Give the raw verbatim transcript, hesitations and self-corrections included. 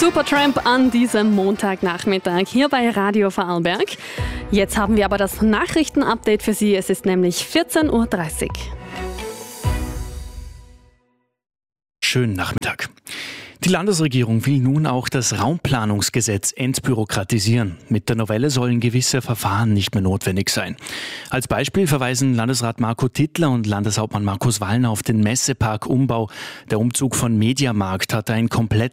Supertramp an diesem Montagnachmittag hier bei Radio Vorarlberg. Jetzt haben wir aber das Nachrichtenupdate für Sie. Es ist nämlich vierzehn Uhr dreißig. Schönen Nachmittag. Die Landesregierung will nun auch das Raumplanungsgesetz entbürokratisieren. Mit der Novelle sollen gewisse Verfahren nicht mehr notwendig sein. Als Beispiel verweisen Landesrat Marco Tittler und Landeshauptmann Markus Wallner auf den Messepark-Umbau. Der Umzug von Mediamarkt hatte ein komplett